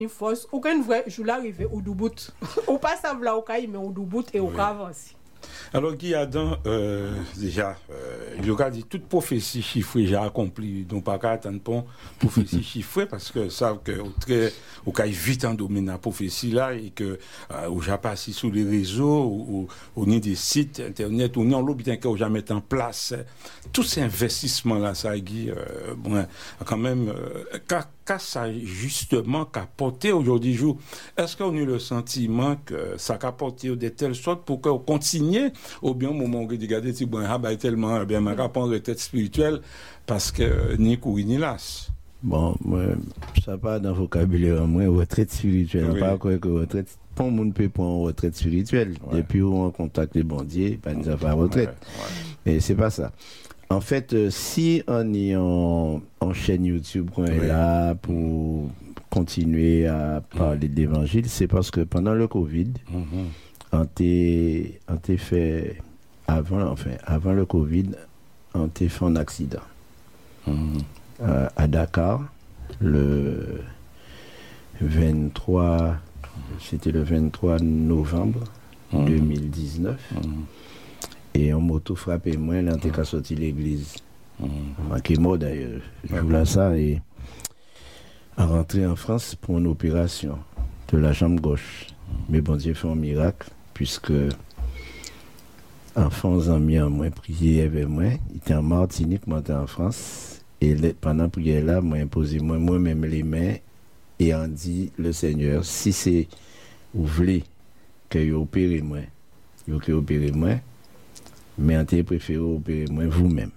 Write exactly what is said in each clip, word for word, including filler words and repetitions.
une force, aucun vrai jour l'arrivée au doubout. On passe à là au caille mais au doubout et au Oui. avance. Alors, Guy Adam, euh, déjà, euh, il a dit toute prophétie chiffrée, j'ai accompli. Donc, pas qu'à attendre pour prophétie chiffrée, parce que ça, que, au très, au cas vite en domaine la prophétie là, et que, euh, où j'ai passé sur les réseaux, ou, ou, ni des sites internet, ou ni en l'objet que j'ai mis en place, euh, tous ces investissements là, ça, Guy, euh, bon, quand même, euh, qu'a, qu'a ça, justement, qu'a porté aujourd'hui jour, est-ce qu'on a eu le sentiment que ça a porté de telle sorte pour qu'on continue ou bien au moment où on regarde, si bon, ah, bah, tellement, bien, ma pas en retraite spirituelle parce que euh, ni courir ni las. Bon, moi, ça part dans le vocabulaire, moi, retraite spirituelle. Oui. Pas quoi que retraite, pas le monde peut prendre une retraite spirituelle. Ouais. Depuis où on contacte les bandiers, pas nous faire retraite. Ouais, ouais. Et c'est pas ça. En fait, euh, si on est en, en chaîne YouTube, qu'on est Oui. là pour continuer à parler de l'évangile, c'est parce que pendant le Covid, Mhm. on t'est on t'est fait, avant, enfin, avant le Covid, on t'est fait un accident. Mhm. Euh, à Dakar, le vingt-trois, c'était le vingt-trois novembre Mhm. deux mille dix-neuf, Mhm. et on moto frappé moi, là, on t'est sorti l'église. Mhm. On qui est mort d'ailleurs. Je voulais ça et à rentrer en France pour une opération de la jambe gauche. Mais bon Dieu fait un miracle, puisque enfants amis en moi prié avec moi, il était en Martinique, moi j'étais en France, et les, pendant la prière là, moi imposé moi moi-même les mains et on dit le Seigneur, si c'est vous voulez que vous opérez moi, vous que opérez moi, mais on t'a préféré opérer moi vous-même.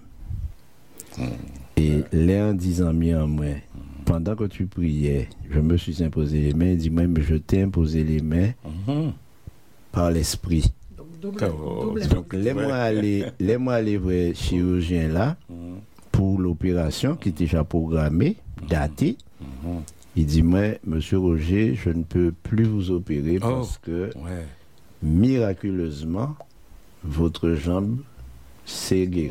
Et là en disant mis en moi, pendant que tu priais, je me suis imposé les mains, il dit moi, mais je t'ai imposé les mains Mhm. par l'esprit. Donc double, Oh, double. Donc, laisse-moi Ouais. aller, laisse-moi aller voir le chirurgien là Mhm. pour l'opération qui était déjà programmée, datée. Mhm. Il dit, moi, monsieur Roger, je ne peux plus vous opérer Oh. parce que Ouais. miraculeusement, votre jambe s'est guérie,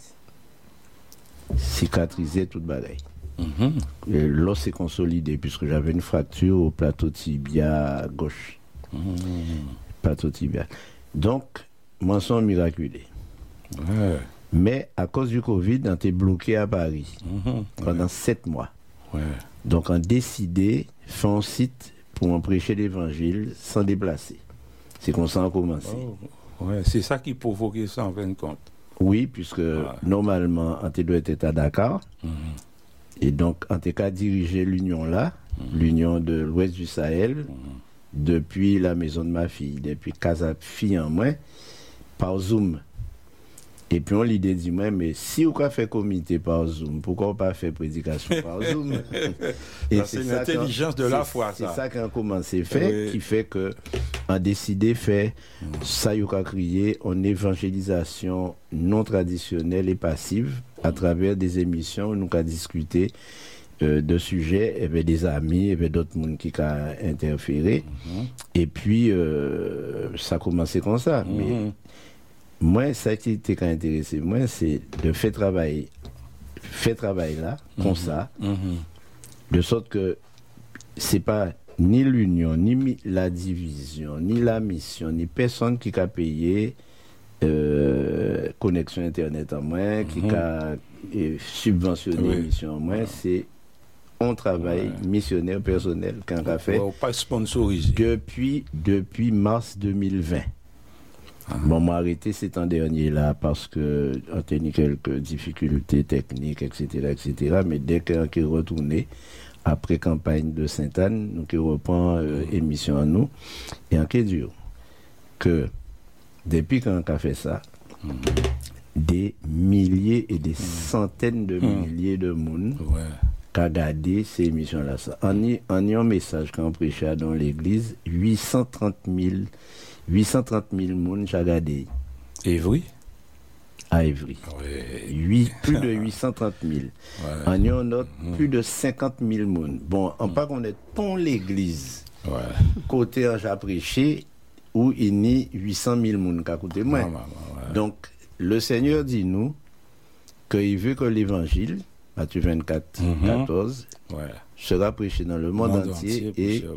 cicatrisée, toute bagaille. Mhm. Et l'os est consolidé puisque j'avais une fracture au plateau tibia gauche. Mhm. Plateau tibia. Donc, mention miraculé. Ouais. Mais à cause du Covid, on était bloqué à Paris Mhm. pendant sept mois. Ouais. Donc, on a décidé de faire un site pour en prêcher l'évangile sans déplacer. C'est comme ça qu'on a commencé. Oh. Ouais. C'est ça qui provoquait ça en fin de compte. Oui, puisque normalement, on doit être à Dakar. Mhm. Et donc, on était qu'à diriger l'union là, l'union de l'ouest du Sahel, depuis la maison de ma fille, depuis Casa Fille en moins, par Zoom. Et puis on l'idée dit moi, mais si on peut faire comité par Zoom, pourquoi on pas faire prédication par Zoom? Ça, c'est l'intelligence de la foi, c'est ça. ça qu'on a commencé à faire, Oui. qui fait que on a décidé de faire ça, on a crié en évangélisation non traditionnelle et passive à travers des émissions où nous avons discuté euh, de sujets avec des amis, avec d'autres monde qui ont interféré. Mhm. Et puis euh, ça a commencé comme ça. Mais Mhm. moi, ça qui était intéressé, moi, c'est de faire travail, faire travail là, comme ça, Mhm. de sorte que c'est pas ni l'union, ni mi- la division, ni la mission, ni personne qui a payé euh, connexion internet en moins, qui Mhm. a euh, subventionné Oui. mission en moins, c'est un travail missionnaire personnel qu'on a fait Ouais, pas sponsorisé. depuis, depuis mars deux mille vingt. Bon, m'a arrêté cet an dernier là parce que on a tenu quelques difficultés techniques, et cetera, et cetera. Mais dès qu'on est retourné après campagne de Sainte-Anne, nous qui reprend euh, émission à nous et en qui dur que depuis qu'on a fait ça, des milliers et des centaines de milliers de monde Ouais. qui a regardé ces émissions-là. Ça. En y, en y un message qu'on prêchait dans l'église, huit cent trente mille huit cent trente mille monde qui a regardé Évry? à Évry. Ouais. Huit- plus de huit cent trente mille. Ouais. En y a un autre, plus de cinquante mille monde. Bon, on pas qu'on est pour l'église. Ouais. Côté en j'ai prêché, où il y a huit cent mille monde qui a coûté moins. Ouais, ouais, ouais. Donc, le Seigneur dit nous qu'il veut que l'évangile, Matthieu vingt-quatre, Mhm. quatorze, Ouais. sera prêché dans le monde, Monde entier, entier pour et faire